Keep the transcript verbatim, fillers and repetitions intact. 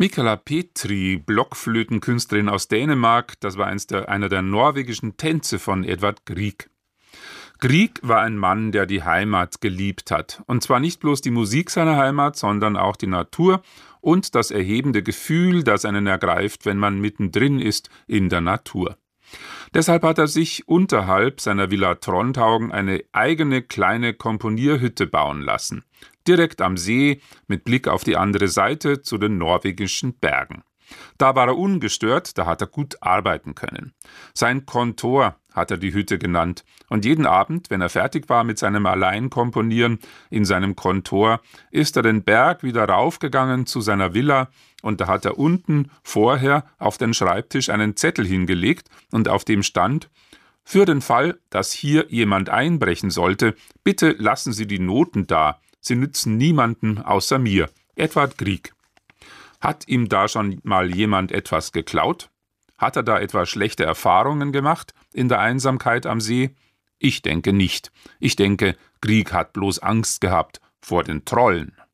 Michala Petri, Blockflötenkünstlerin aus Dänemark, das war eins der, einer der norwegischen Tänze von Edvard Grieg. Grieg war ein Mann, der die Heimat geliebt hat. Und zwar nicht bloß die Musik seiner Heimat, sondern auch die Natur und das erhebende Gefühl, das einen ergreift, wenn man mittendrin ist in der Natur. Deshalb hat er sich unterhalb seiner Villa Trondhaugen eine eigene kleine Komponierhütte bauen lassen. Direkt am See, mit Blick auf die andere Seite zu den norwegischen Bergen. Da war er ungestört, da hat er gut arbeiten können. Sein Kontor hat er die Hütte genannt. Und jeden Abend, wenn er fertig war mit seinem Alleinkomponieren in seinem Kontor, ist er den Berg wieder raufgegangen zu seiner Villa und da hat er unten vorher auf den Schreibtisch einen Zettel hingelegt und auf dem stand: Für den Fall, dass hier jemand einbrechen sollte, bitte lassen Sie die Noten da. Sie nützen niemandem außer mir. Edvard Grieg. Hat ihm da schon mal jemand etwas geklaut? Hat er da etwa schlechte Erfahrungen gemacht in der Einsamkeit am See? Ich denke nicht. Ich denke, Grieg hat bloß Angst gehabt vor den Trollen.